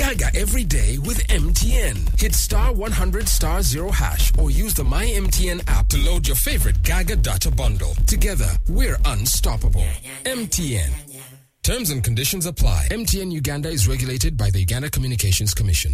Gaga every day with MTN. Hit star 100 star 0 hash or use the My MTN app to load your favorite Gaga data bundle. Together, we're unstoppable. MTN. Terms and conditions apply. MTN Uganda is regulated by the Uganda Communications Commission.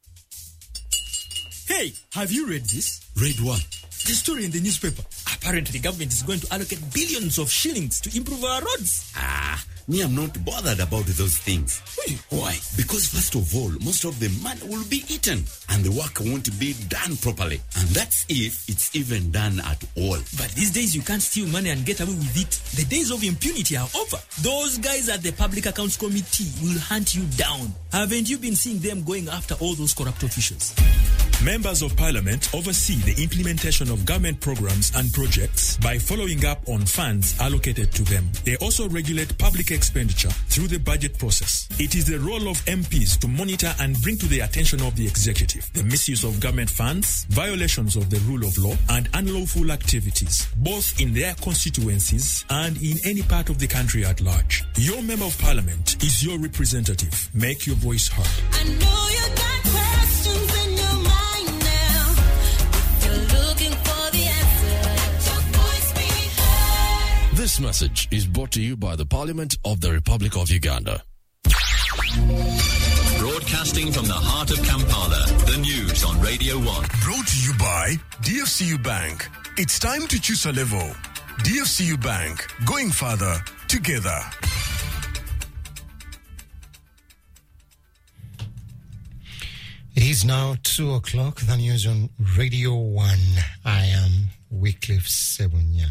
Hey, have you read this? Read what? The story in the newspaper. Apparently, the government is going to allocate billions of shillings to improve our roads. Me, I'm not bothered about those things. Why? Because first of all, most of the money will be eaten and the work won't be done properly. And that's if it's even done at all. But these days, you can't steal money and get away with it. The days of impunity are over. Those guys at the Public Accounts Committee will hunt you down. Haven't you been seeing them going after all those corrupt officials? Members of Parliament oversee the implementation of government programs and projects by following up on funds allocated to them. They also regulate public expenditure through the budget process. It is the role of MPs to monitor and bring to the attention of the executive the misuse of government funds, violations of the rule of law, and unlawful activities, both in their constituencies and in any part of the country at large. Your Member of Parliament is your representative. Make your voice heard. I know you got questions in your mind. This message is brought to you by the Parliament of the Republic of Uganda. Broadcasting from the heart of Kampala, the news on Radio 1. Brought to you by DFCU Bank. It's time to choose a level. DFCU Bank, going further together. It is now 2 o'clock. The news on Radio 1. I am Wycliffe Sebunya.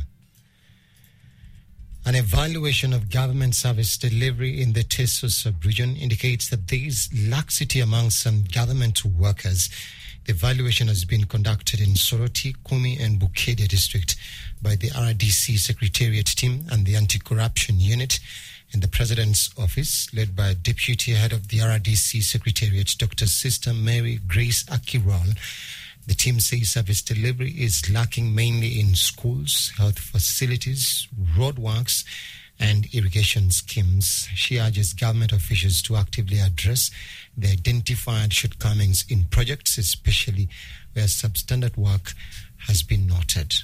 An evaluation of government service delivery in the Teso sub-region indicates that there is laxity among some government workers. The evaluation has been conducted in Soroti, Kumi and Bukedia district by the RDC Secretariat team and the Anti-Corruption Unit in the President's Office, led by Deputy Head of the RDC Secretariat, Dr. Sister Mary Grace Akiral. The team says service delivery is lacking mainly in schools, health facilities, roadworks, and irrigation schemes. She urges government officials to actively address the identified shortcomings in projects, especially where substandard work has been noted.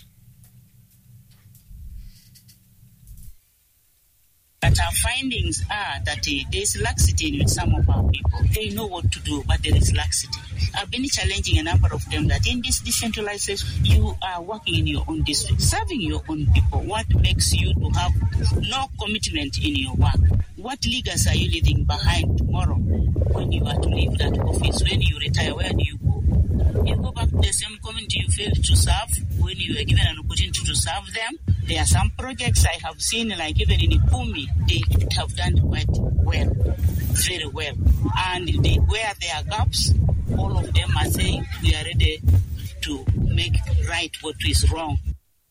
But our findings are that there is laxity in some of our people. They know what to do, but there is laxity. I've been challenging a number of them that in this decentralization, you are working in your own district, serving your own people. What makes you to have no commitment in your work? What legacy are you leaving behind tomorrow when you are to leave that office? When you retire, where do you go? You go back to the same community you failed to serve when you were given an opportunity to serve them. There are some projects I have seen, like even in Ikumi, they have done quite well, very well. And where there are gaps, all of them are saying we are ready to make right what is wrong.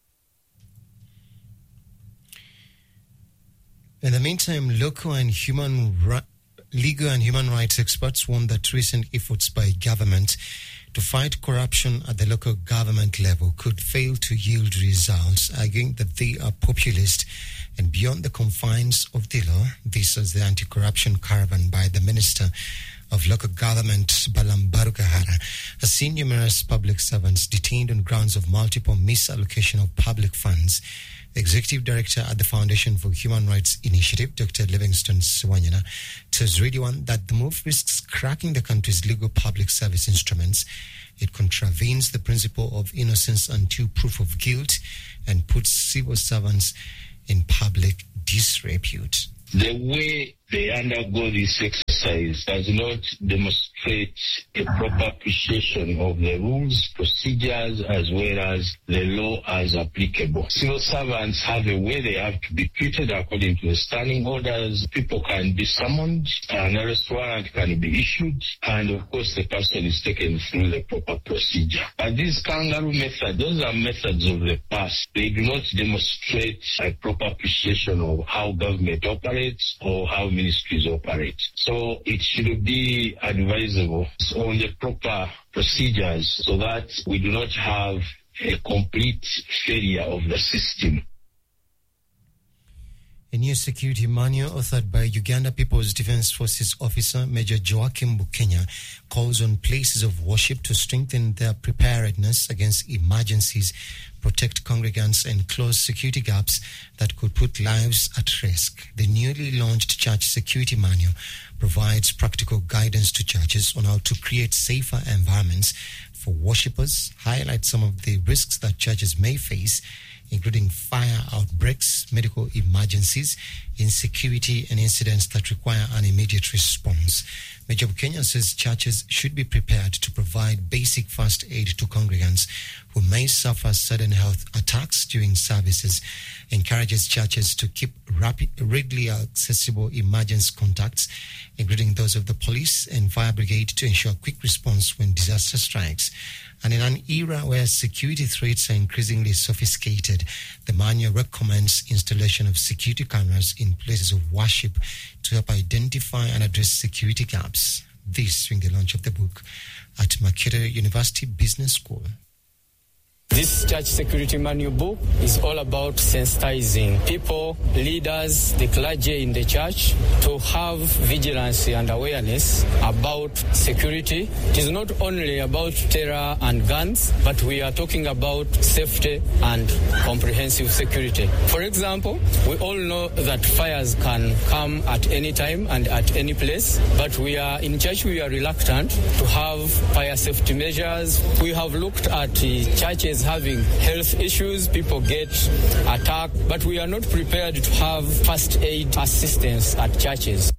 In the meantime, legal and human rights experts warn that recent efforts by government to fight corruption at the local government level could fail to yield results, arguing that they are populist and beyond the confines of the law. This is the anti-corruption caravan by the Minister of Local Government, Balam Barukahara, has seen numerous public servants detained on grounds of multiple misallocation of public funds. The Executive Director at the Foundation for Human Rights Initiative, Dr. Livingstone Swanyana, tells Radio 1 that the move risks cracking the country's legal public service instruments. It contravenes the principle of innocence until proof of guilt and puts civil servants in public disrepute. The way they undergo this exercise does not demonstrate a proper appreciation of the rules, procedures, as well as the law as applicable. Civil servants have a way they have to be treated according to the standing orders. People can be summoned, an arrest warrant can be issued, and of course the person is taken through the proper procedure. But these kangaroo methods, those are methods of the past. They do not demonstrate a proper appreciation of how government operates or how ministries operate. So it should be advisable on the proper procedures so that we do not have a complete failure of the system. A new security manual authored by Uganda People's Defense Forces officer Major Joachim Bukenya calls on places of worship to strengthen their preparedness against emergencies, protect congregants, and close security gaps that could put lives at risk. The newly launched church security manual provides practical guidance to churches on how to create safer environments for worshippers, highlight some of the risks that churches may face, including fire outbreaks, medical emergencies, insecurity, and incidents that require an immediate response. Major Bukenya says churches should be prepared to provide basic first aid to congregants who may suffer sudden health attacks during services, encourages churches to keep readily accessible emergency contacts, including those of the police and fire brigade, to ensure quick response when disaster strikes. And in an era where security threats are increasingly sophisticated, the manual recommends installation of security cameras in places of worship to help identify and address security gaps. This during the launch of the book at Makerere University Business School. This church security manual book is all about sensitizing people, leaders, the clergy in the church to have vigilance and awareness about security. It is not only about terror and guns, but we are talking about safety and comprehensive security. For example, we all know that fires can come at any time and at any place, but we are in church, we are reluctant to have fire safety measures. We have looked at churches having health issues, people get attacked, but we are not prepared to have first aid assistance at churches.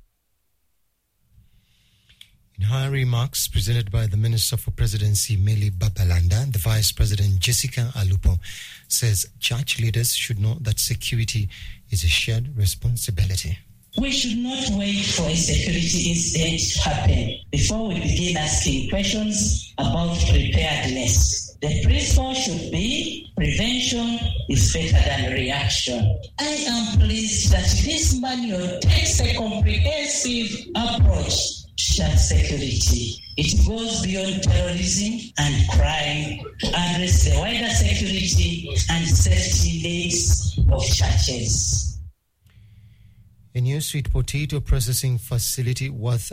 In her remarks presented by the Minister for Presidency, Millie Babalanda, the Vice President, Jessica Alupo, says church leaders should know that security is a shared responsibility. We should not wait for a security incident to happen before we begin asking questions about preparedness. The principle should be prevention is better than reaction. I am pleased that this manual takes a comprehensive approach to church security. It goes beyond terrorism and crime to address the wider security and safety needs of churches. A new sweet potato processing facility worth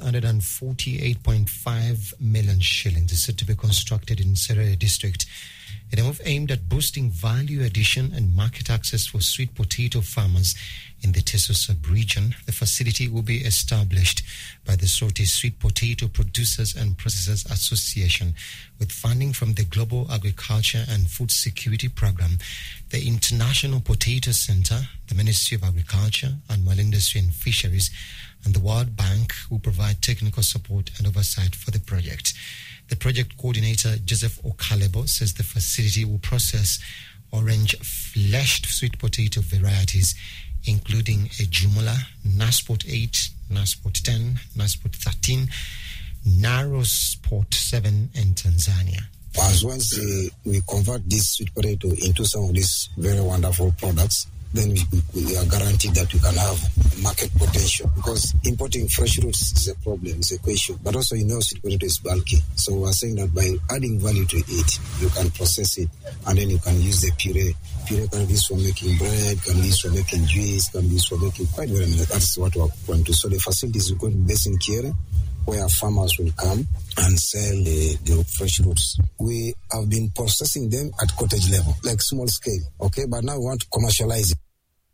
148.5 million shillings is said to be constructed in Serere district. In a move aimed at boosting value addition and market access for sweet potato farmers in the Teso sub-region, the facility will be established by the Sote Sweet Potato Producers and Processors Association with funding from the Global Agriculture and Food Security Program, the International Potato Center, the Ministry of Agriculture, Animal Industry and Fisheries, and the World Bank will provide technical support and oversight for the project. The project coordinator, Joseph Okalebo, says the facility will process orange-fleshed sweet potato varieties, including a Jumla, Nasport 8, Nasport 10, Nasport 13, Narrow Sport 7, and Tanzania. As once we convert this sweet potato into some of these very wonderful products, then we are guaranteed that we can have market potential, because importing fresh fruits is a problem, it's a question. But also, sweet potato is bulky. So we are saying that by adding value to it, you can process it, and then you can use the puree. Puree can be used for making bread, can be used for making juice, can be used for making quite very many. That's what we are going to. So the facility is going to be based in Kiere, where farmers will come and sell the fresh fruits. We have been processing them at cottage level, like small scale, okay? But now we want to commercialize it.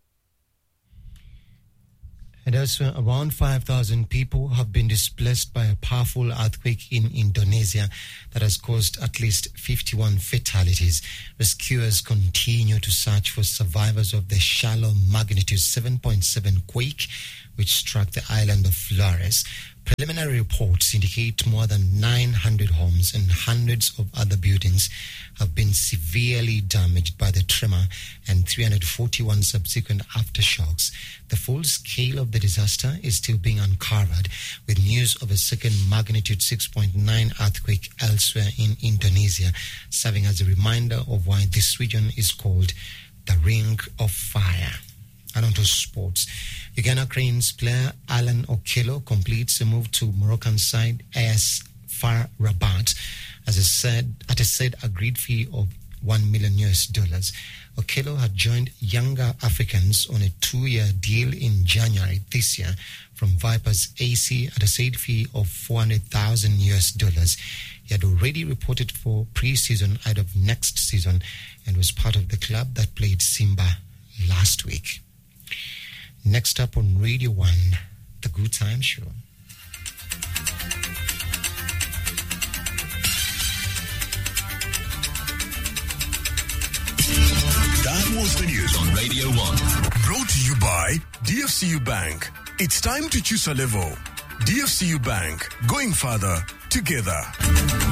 And elsewhere, around 5,000 people have been displaced by a powerful earthquake in Indonesia that has caused at least 51 fatalities. Rescuers continue to search for survivors of the shallow magnitude 7.7 quake which struck the island of Flores. Preliminary reports indicate more than 900 homes and hundreds of other buildings have been severely damaged by the tremor and 341 subsequent aftershocks. The full scale of the disaster is still being uncovered, with news of a second magnitude 6.9 earthquake elsewhere in Indonesia serving as a reminder of why this region is called the Ring of Fire. And on to sports. Uganda Cranes player Alan Okello completes a move to Moroccan side AS FAR Rabat at a said agreed fee of $1 million. Okello had joined Younger Africans on a 2-year deal in January this year from Vipers AC at a said fee of $400,000. He had already reported for pre-season out of next season and was part of the club that played Simba last week. Next up on Radio 1, The Good Time Show. That was the news on Radio 1. Brought to you by DFCU Bank. It's time to choose a level. DFCU Bank, going further together.